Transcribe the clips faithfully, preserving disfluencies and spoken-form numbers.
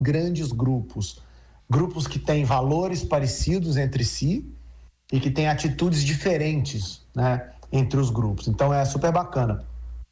grandes grupos. Grupos que têm valores parecidos entre si e que têm atitudes diferentes, né, entre os grupos. Então é super bacana.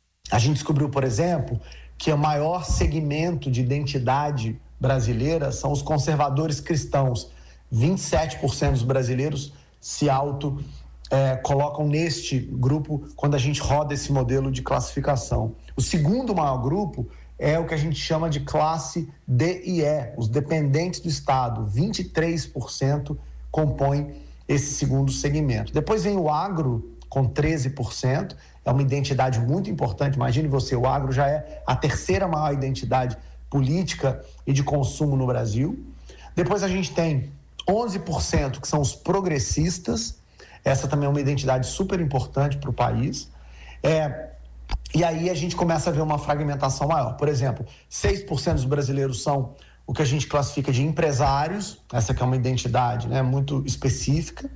A gente descobriu, por exemplo, que o maior segmento de identidade brasileira são os conservadores cristãos. vinte e sete por cento dos brasileiros se auto é, colocam neste grupo quando a gente roda esse modelo de classificação. O segundo maior grupo é o que a gente chama de classe D e E, os dependentes do Estado. vinte e três por cento compõem esse segundo segmento. Depois vem o agro, com treze por cento, é uma identidade muito importante. Imagine você, o agro já é a terceira maior identidade política e de consumo no Brasil. Depois a gente tem onze por cento que são os progressistas, essa também é uma identidade super importante para o país. É, e aí a gente começa a ver uma fragmentação maior. Por exemplo, seis por cento dos brasileiros são o que a gente classifica de empresários, essa que é uma identidade, né, muito específica.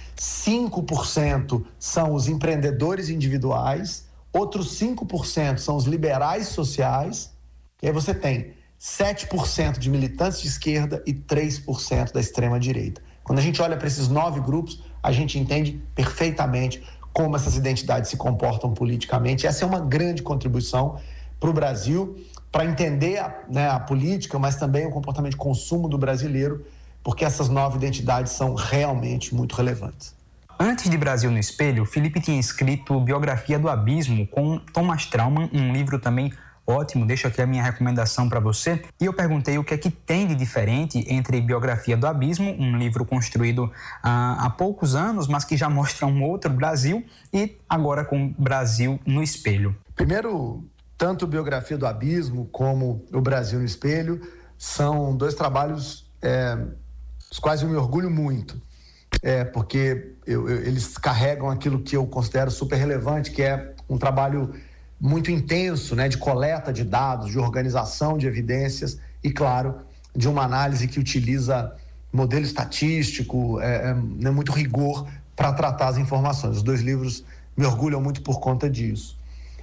cinco por cento são os empreendedores individuais, outros cinco por cento são os liberais sociais, e aí você tem sete por cento de militantes de esquerda e três por cento da extrema-direita. Quando a gente olha para esses nove grupos, a gente entende perfeitamente como essas identidades se comportam politicamente. Essa é uma grande contribuição para o Brasil, para entender a, né, a política, mas também o comportamento de consumo do brasileiro, porque essas nove identidades são realmente muito relevantes. Antes de Brasil no Espelho, Felipe tinha escrito Biografia do Abismo com Thomas Trauman, um livro também ótimo, deixo aqui a minha recomendação para você. E eu perguntei o que é que tem de diferente entre Biografia do Abismo, um livro construído ah, há poucos anos, mas que já mostra um outro Brasil, e agora com Brasil no Espelho. Primeiro, tanto Biografia do Abismo como o Brasil no Espelho são dois trabalhos é, dos quais eu me orgulho muito, é, porque eu, eu, eles carregam aquilo que eu considero super relevante, que é um trabalho muito intenso, né, de coleta de dados, de organização de evidências e, claro, de uma análise que utiliza modelo estatístico, é, é, né, muito rigor para tratar as informações. Os dois livros me orgulham muito por conta disso.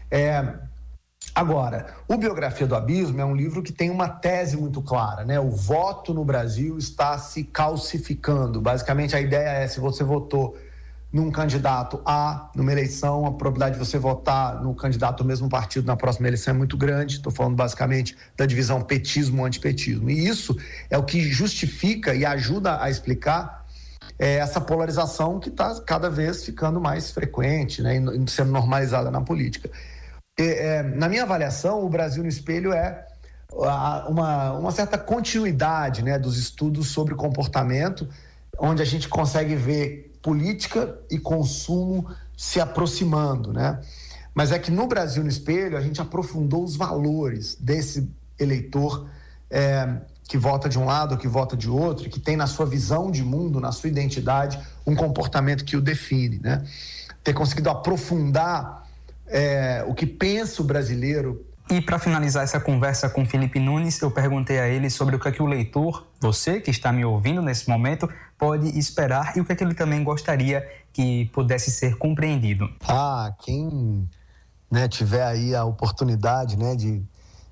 É, agora, o Biografia do Abismo é um livro que tem uma tese muito clara, né? O voto no Brasil está se calcificando. Basicamente, a ideia é, se você votou num candidato A, numa eleição, a probabilidade de você votar no candidato do mesmo partido na próxima eleição é muito grande. Estou falando basicamente da divisão petismo-antipetismo. E isso é o que justifica e ajuda a explicar é, essa polarização que está cada vez ficando mais frequente, né, e sendo normalizada na política. E, é, na minha avaliação, o Brasil no Espelho é uma, uma certa continuidade, né, dos estudos sobre comportamento, onde a gente consegue ver política e consumo se aproximando, né? Mas é que no Brasil no Espelho a gente aprofundou os valores desse eleitor é, que vota de um lado ou que vota de outro, que tem na sua visão de mundo, na sua identidade, um comportamento que o define, né? Ter conseguido aprofundar é, o que pensa o brasileiro. E para finalizar essa conversa com Felipe Nunes, eu perguntei a ele sobre o que é que o leitor, você que está me ouvindo nesse momento, pode esperar e o que é que ele também gostaria que pudesse ser compreendido. Ah, quem, né, tiver aí a oportunidade, né, de,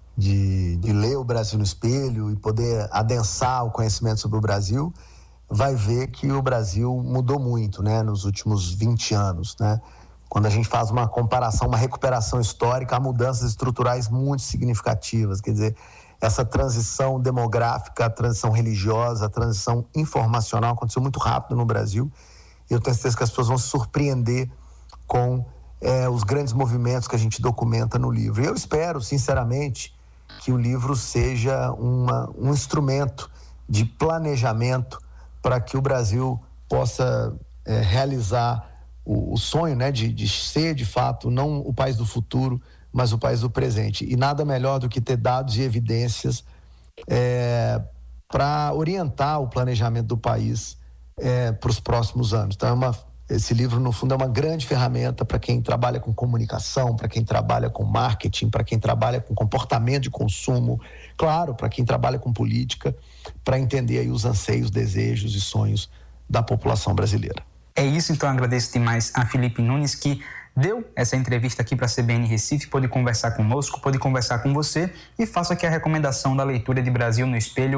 de, de ler o Brasil no Espelho e poder adensar o conhecimento sobre o Brasil, vai ver que o Brasil mudou muito, né, nos últimos vinte anos, né? Quando a gente faz uma comparação, uma recuperação histórica, há mudanças estruturais muito significativas. Quer dizer, essa transição demográfica, a transição religiosa, a transição informacional aconteceu muito rápido no Brasil. E eu tenho certeza que as pessoas vão se surpreender com é, os grandes movimentos que a gente documenta no livro. E eu espero, sinceramente, que o livro seja uma, um instrumento de planejamento para que o Brasil possa é, realizar o, o sonho, né, de, de ser, de fato, não o país do futuro, mas o país do presente. E nada melhor do que ter dados e evidências é, para orientar o planejamento do país é, para os próximos anos. Então, é uma, esse livro, no fundo, é uma grande ferramenta para quem trabalha com comunicação, para quem trabalha com marketing, para quem trabalha com comportamento de consumo, claro, para quem trabalha com política, para entender aí os anseios, desejos e sonhos da população brasileira. É isso, então agradeço demais a Felipe Nunes, que deu essa entrevista aqui para a C B N Recife, pôde conversar conosco, pôde conversar com você, e faço aqui a recomendação da leitura de Brasil no Espelho,